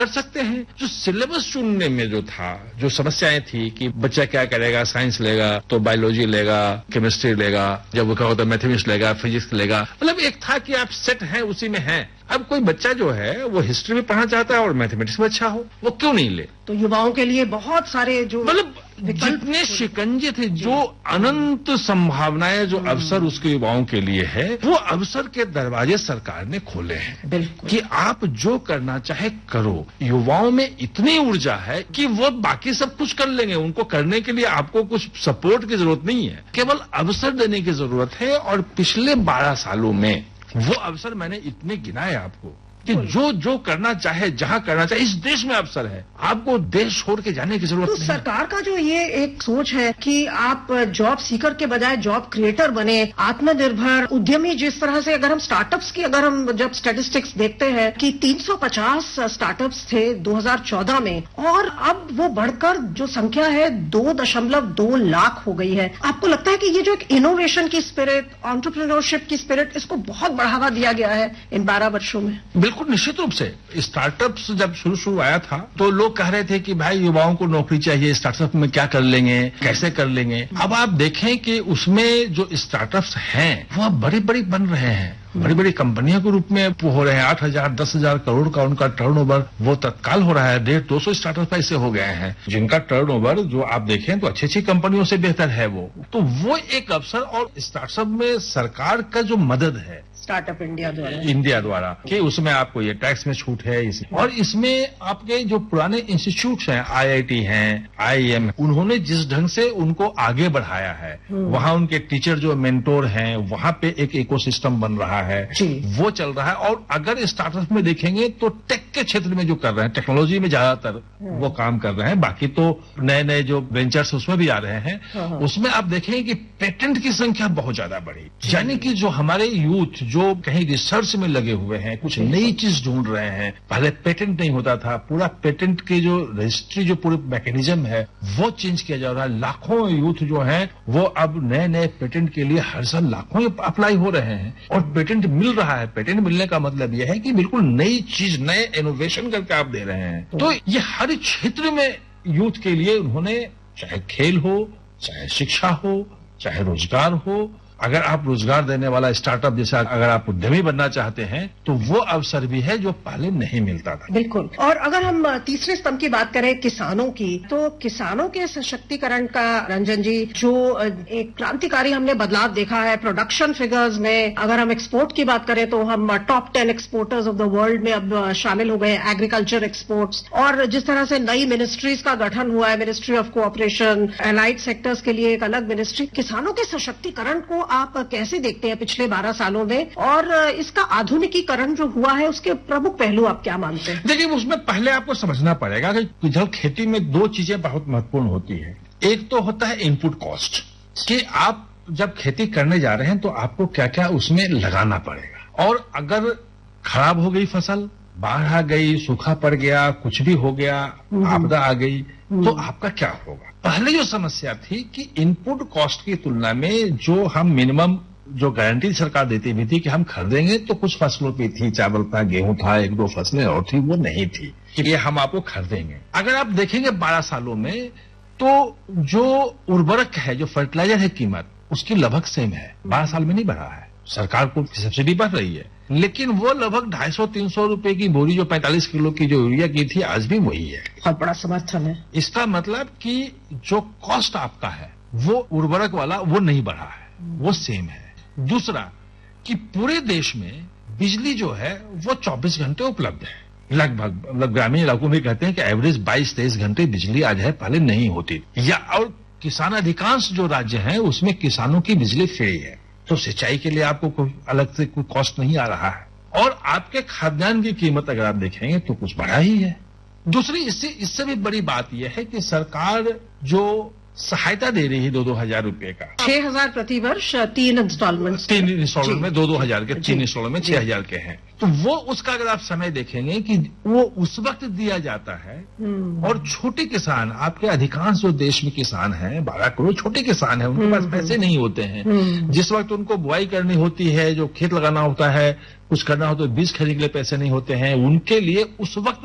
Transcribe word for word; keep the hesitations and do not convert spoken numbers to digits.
कर सकते हैं। जो सिलेबस चुनने में जो था, जो समस्याएं थी कि बच्चा क्या करेगा, साइंस लेगा तो बायोलॉजी लेगा, केमिस्ट्री लेगा, जब वो क्या होता है मैथमेटिक्स लेगा, फिजिक्स लेगा, मतलब एक था कि आप सेट हैं, उसी में हैं। अब कोई बच्चा जो है वो हिस्ट्री में पढ़ना चाहता है और मैथमेटिक्स में अच्छा हो, वो क्यों नहीं ले? तो युवाओं के लिए बहुत सारे जो मतलब जितने शिकंजे थे, जो अनंत संभावनाएं, जो अवसर उसके युवाओं के लिए है, वो अवसर के दरवाजे सरकार ने खोले हैं। बिल्कुल कि आप जो करना चाहे करो। युवाओं में इतनी ऊर्जा है कि वो बाकी सब कुछ कर लेंगे। उनको करने के लिए आपको कुछ सपोर्ट की जरूरत नहीं है, केवल अवसर देने की जरूरत है। और पिछले बारह सालों में वो अवसर मैंने इतने गिनाए आपको कि जो जो करना चाहे, जहां करना चाहे, इस देश में अवसर है। आपको देश छोड़ के जाने की जरूरत तो नहीं। सरकार का जो ये एक सोच है कि आप जॉब सीकर के बजाय जॉब क्रिएटर बने, आत्मनिर्भर उद्यमी, जिस तरह से अगर हम स्टार्टअप्स की अगर हम जब स्टैटिस्टिक्स देखते हैं कि तीन सौ पचास स्टार्टअप्स थे दो हज़ार चौदह में और अब वो बढ़कर जो संख्या है दो दशमलव दो लाख हो गई है। आपको लगता है कि ये जो एक इनोवेशन की स्पिरिट, एंटरप्रेन्योरशिप की स्पिरिट, इसको बहुत बढ़ावा दिया गया है इन बारह वर्षों में? बिल्कुल निश्चित रूप से। स्टार्टअप्स जब शुरू शुरू आया था तो लोग कह रहे थे कि भाई युवाओं को नौकरी चाहिए, स्टार्टअप में क्या कर लेंगे, कैसे कर लेंगे। अब आप देखें कि उसमें जो स्टार्टअप्स हैं वो अब बड़ी बड़ी बन रहे हैं, बड़ी बड़ी कंपनियों के रूप में हो रहे हैं। आठ हजार दस हजार करोड़ का उनका टर्नओवर वो तत्काल हो रहा है। डेढ़ दो सौ स्टार्टअप ऐसे हो गए हैं जिनका टर्नओवर जो आप देखें तो अच्छी अच्छी कंपनियों से बेहतर है वो। तो वो एक अवसर, और स्टार्टअप में सरकार का जो मदद है स्टार्टअप इंडिया द्वारा इंडिया द्वारा कि उसमें आपको ये टैक्स में छूट है इस, और इसमें आपके जो पुराने इंस्टीट्यूट्स हैं, आईआईटी हैं, आईआईएम, उन्होंने जिस ढंग से उनको आगे बढ़ाया है, वहां उनके टीचर जो मेंटोर हैं, वहां पे एक इकोसिस्टम बन रहा है, वो चल रहा है। और अगर स्टार्टअप में देखेंगे तो टेक के क्षेत्र में जो कर रहे हैं, टेक्नोलॉजी में ज्यादातर वो काम कर रहे हैं। बाकी तो नए नए जो वेंचर्स उसमें भी आ रहे हैं, उसमें आप देखेंगे कि पेटेंट की संख्या बहुत ज्यादा बढ़ी। यानी कि जो हमारे यूथ जो कहीं रिसर्च में लगे हुए हैं, कुछ नई चीज ढूंढ रहे हैं। पहले पेटेंट नहीं होता था, पूरा पेटेंट के जो रजिस्ट्री जो पूरे मैकेनिज्म है वो चेंज किया जा रहा है। लाखों यूथ जो हैं वो अब नए नए पेटेंट के लिए हर साल लाखों अप्लाई हो रहे हैं और पेटेंट मिल रहा है। पेटेंट मिलने का मतलब यह है कि बिल्कुल नई चीज, नए इनोवेशन करके आप दे रहे हैं। तो ये हर क्षेत्र में यूथ के लिए उन्होंने, चाहे खेल हो, चाहे शिक्षा हो, चाहे रोजगार हो, अगर आप रोजगार देने वाला स्टार्टअप जैसा अगर आप उद्यमी बनना चाहते हैं तो वो अवसर भी है जो पहले नहीं मिलता था। बिल्कुल। और अगर हम तीसरे स्तंभ की बात करें किसानों की, तो किसानों के सशक्तिकरण का, रंजन जी, जो एक क्रांतिकारी हमने बदलाव देखा है प्रोडक्शन फिगर्स में। अगर हम एक्सपोर्ट की बात करें तो हम top ten exporters of the world में अब शामिल हो गए, एग्रीकल्चर एक्सपोर्ट्स। और जिस तरह से नई मिनिस्ट्रीज का गठन हुआ है, ministry of cooperation, allied sectors के लिए एक अलग मिनिस्ट्री, किसानों के सशक्तिकरण को आप कैसे देखते हैं पिछले बारह सालों में, और इसका आधुनिकीकरण जो हुआ है उसके प्रमुख पहलू आप क्या मानते हैं? देखिए, उसमें पहले आपको समझना पड़ेगा कि जल खेती में दो चीजें बहुत महत्वपूर्ण होती है। एक तो होता है इनपुट कॉस्ट, कि आप जब खेती करने जा रहे हैं तो आपको क्या क्या उसमें लगाना पड़ेगा, और अगर खराब हो गई फसल, बाढ़ आ गई, सूखा पड़ गया, कुछ भी हो गया, आपदा आ गई, तो आपका क्या होगा। पहले जो समस्या थी कि इनपुट कॉस्ट की तुलना में जो हम मिनिमम जो गारंटी सरकार देती भी थी कि हम खरीदेंगे, तो कुछ फसलों पे थी, चावल था, गेहूं था, एक दो फसलें और थी, वो नहीं थी कि ये हम आपको खरीदेंगे। अगर आप देखेंगे बारह सालों में तो जो उर्वरक है, जो फर्टिलाइजर है, कीमत उसकी लगभग सेम है, बारह साल में नहीं बढ़ा है। सरकार को सब्सिडी बढ़ रही है, लेकिन वो लगभग ढाई सौ तीन सौ रुपए की बोरी जो पैंतालीस किलो की जो यूरिया की थी, आज भी वही है। बहुत बड़ा समर्थन है। इसका मतलब कि जो कॉस्ट आपका है वो उर्वरक वाला वो नहीं बढ़ा है, वो सेम है। दूसरा कि पूरे देश में बिजली जो है वो चौबीस घंटे उपलब्ध है लगभग। मतलब ग्रामीण इलाकों में कहते हैं कि एवरेज बाईस तेईस घंटे बिजली आज है, पहले नहीं होती। या और किसान अधिकांश जो राज्य हैं उसमें किसानों की बिजली फ्री है, तो सिंचाई के लिए आपको कोई अलग से कोई कॉस्ट नहीं आ रहा है। और आपके खाद्यान्न की कीमत अगर आप देखेंगे तो कुछ बढ़ा ही है। दूसरी इससे इससे भी बड़ी बात यह है कि सरकार जो सहायता दे रही है दो दो हजार रुपए का, छह हजार प्रति वर्ष, तीन इंस्टॉलमेंट तीन इंस्टॉलमेंट में दो दो हजार के, तीन इंस्टॉलमेंट में छह हजार के हैं। तो वो उसका अगर आप समय देखेंगे कि वो उस वक्त दिया जाता है, और छोटे किसान, आपके अधिकांश जो देश में किसान हैं, बारह करोड़ छोटे किसान हैं, उनके पास पैसे नहीं होते हैं। जिस वक्त उनको बुआई करनी होती है, जो खेत लगाना होता है, कुछ करना हो तो बीज खरीदने के लिए पैसे नहीं होते हैं, उनके लिए उस वक्त